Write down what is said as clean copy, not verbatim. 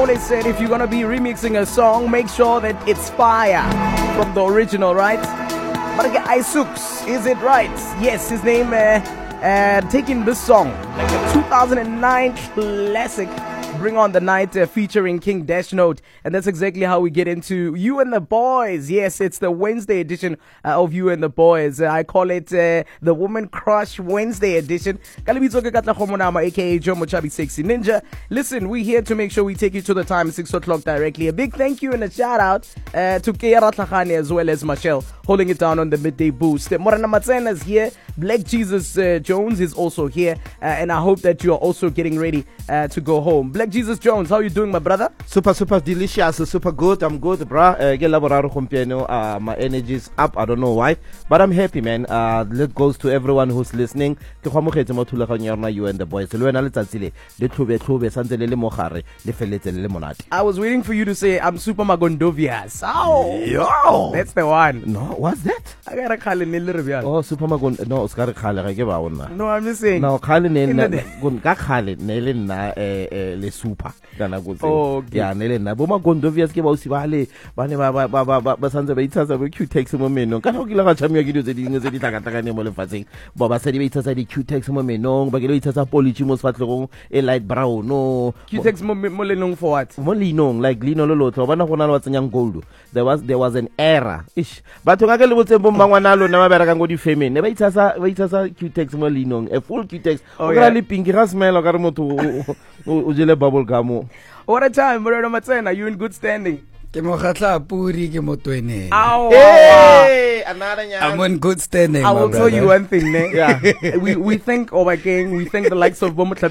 always said if you're gonna be remixing a song, make sure that it's fire from the original, right? But again, Isooks, is it right? Yes, his name taking this song, like a 2009 classic, Bring on the Night, featuring King Dash Note. And that's exactly how we get into You and the Boys. Yes, it's the Wednesday edition of You and the Boys. I call it the Woman Crush Wednesday edition. Kalibitso ke Katla Khomonama, aka Jomo Chabi Sexy Ninja. Listen, we're here to make sure we take you to the time, 6 o'clock directly. A big thank you and a shout out to Keira Tlhagane as well as Michelle, holding it down on the midday boost. Morana Matsena is here. Black Jesus Jones is also here. And I hope that you are also getting ready to go home. Black Jesus Jones, how you doing, my brother? Super delicious, super good. I'm good, bruh. My energy is up. I don't know why, but I'm happy, man. Let goes to everyone who's listening. You and the boys. I was waiting for you to say I'm super magondovias. Oh, yo, that's the one. No, what's that? I got a call in the Oh, super magond. No, it's got a call. No, I'm just saying. No, calling in le super kana go tse ya nele na bo magondovias ke ba o sibale ba ne ba santse ba ithatsa ba Q-Tex mo menong kana go kila ga tshamiya ke tse dingwe tse di tlakatlakane mo lefatsheng ba ba sedi ba ithatsa di Q-Tex mo menong ba ke lo ithatsa polish mo sfatlhegong e light brown no Q-Tex mo lenong for what mo linong like lino lo lotho bana go na le watsenyang gold there was an era ish batho ga ke le botseng bo mangwana lo na ba bereka ngo di femene ba ithatsa Q-Tex mo linong a full Q-Tex o ga le pink ga smell ka re motho o jele bubble gum. What a time, Morena Matsena, you in good standing. Hey, I'm in good standing. I will tell you one thing, yeah. we thank our king, we thank the likes of Bomo